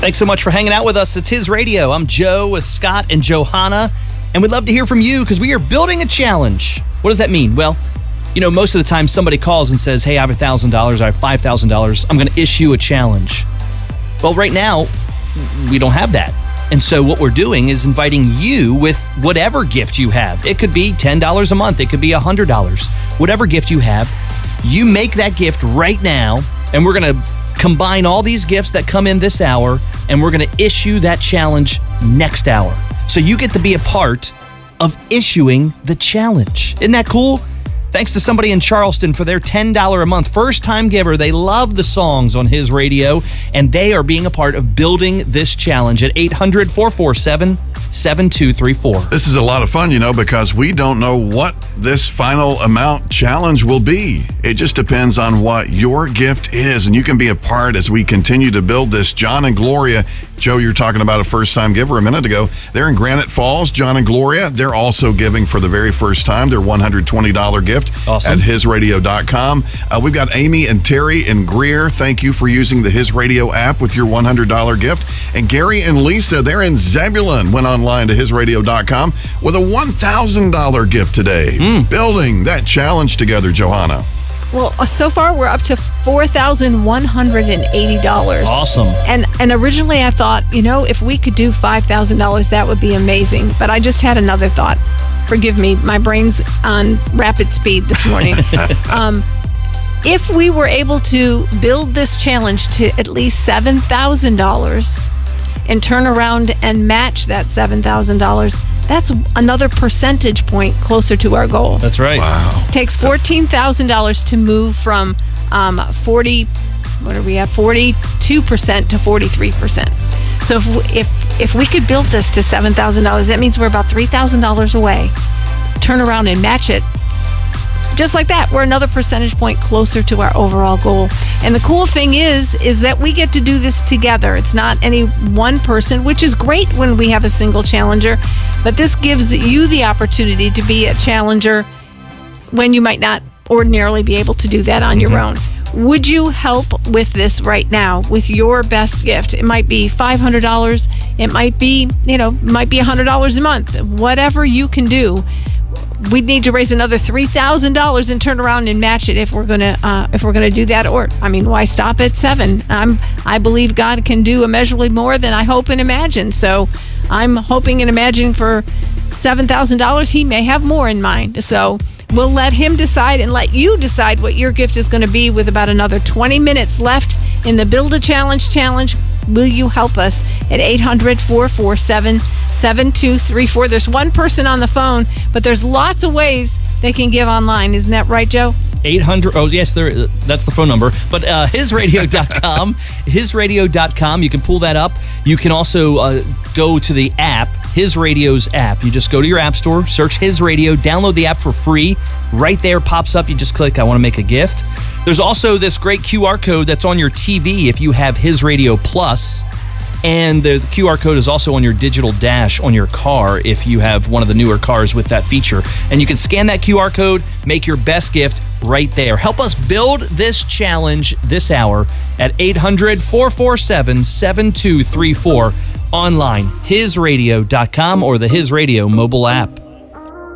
Thanks so much for hanging out with us. It's His Radio. I'm Joe with Scott and Johanna, and we'd love to hear from you because we are building a challenge. What does that mean? Well, you know, most of the time somebody calls and says, hey, I have $1,000, I have $5,000, I'm going to issue a challenge. Well, right now, we don't have that. And so what we're doing is inviting you with whatever gift you have. It could be $10 a month. It could be $100. Whatever gift you have, you make that gift right now, and we're going to combine all these gifts that come in this hour, and we're going to issue that challenge next hour. So you get to be a part of issuing the challenge. Isn't that cool? Thanks to somebody in Charleston for their $10 a month. First-time giver. They love the songs on His Radio, and they are being a part of building this challenge at 800-447-7234. This is a lot of fun, you know, because we don't know what this final amount challenge will be. It just depends on what your gift is, and you can be a part as we continue to build this. John and Gloria, Joe, you're talking about a first-time giver a minute ago. They're in Granite Falls, John and Gloria. They're also giving for the very first time their $120 gift. Awesome. At hisradio.com. We've got Amy and Terry in Greer. Thank you for using the His Radio app with your $100 gift. And Gary and Lisa, they're in Zebulon, went online to hisradio.com with a $1,000 gift today. Building that challenge together, Johanna. Well, so far we're up to $4,180. Awesome. And originally I thought, you know, if we could do $5,000, that would be amazing. But I just had another thought. Forgive me, my brain's on rapid speed this morning. If we were able to build this challenge to at least $7,000 and turn around and match that $7,000, that's another percentage point closer to our goal. That's right. Wow. It takes $14,000 to move from 42% to 43%. So if we could build this to $7,000, that means we're about $3,000 away. Turn around and match it. Just like that, we're another percentage point closer to our overall goal. And the cool thing is that we get to do this together. It's not any one person, which is great when we have a single challenger, but this gives you the opportunity to be a challenger when you might not ordinarily be able to do that on your own. Would you help with this right now with your best gift? It might be $500. It might be, might be $100 a month. Whatever you can do. We'd need to raise another $3,000 and turn around and match it if we're gonna do that. Or, why stop at $7,000? I believe God can do immeasurably more than I hope and imagine. So I'm hoping and imagining for $7,000. He may have more in mind. So we'll let him decide and let you decide what your gift is going to be with about another 20 minutes left in the Build a Challenge. Will you help us at 800-447-7234? There's one person on the phone, but there's lots of ways they can give online. Isn't that right, Joe? 800. Oh, yes, that's the phone number. But hisradio.com, hisradio.com, you can pull that up. You can also go to the app, His Radio's app. You just go to your app store, search His Radio, download the app for free. Right there pops up. You just click, I want to make a gift. There's also this great QR code that's on your TV if you have His Radio Plus. And the QR code is also on your digital dash on your car if you have one of the newer cars with that feature. And you can scan that QR code, make your best gift right there. Help us build this challenge this hour at 800-447-7234 online, hisradio.com or the His Radio mobile app.